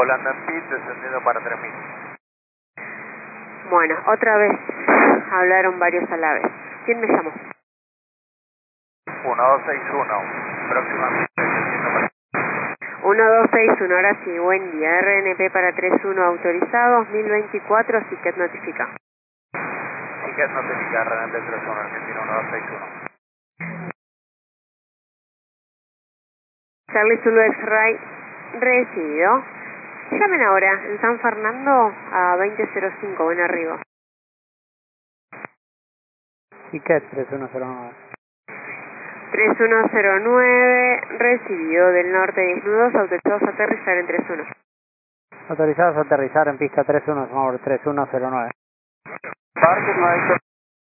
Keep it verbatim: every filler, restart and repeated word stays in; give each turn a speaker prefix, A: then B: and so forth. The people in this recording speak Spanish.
A: volando en pit, descendiendo para tres mil.
B: Bueno, otra vez hablaron varios a la vez. ¿Quién me llamó?
A: uno dos seis uno, próximamente descendiendo para...
B: uno dos seis uno, ahora sí, buen día. R N P para tres uno autorizado, dos mil veinticuatro, Siquet notifica.
A: Siquet notifica, R N P tres uno, Argentina uno dos seis uno.
B: Charlie Zulu X-Ray, recibido. Llamen ahora en San Fernando a veinte cero cinco, buen arribo.
C: Siquet tres uno cero nueve.
B: tres uno cero nueve, recibido del norte diez nudos, autorizados a aterrizar en tres uno.
C: Autorizados a aterrizar en pista tres uno sobre tres uno cero nueve.
A: Parque nueve.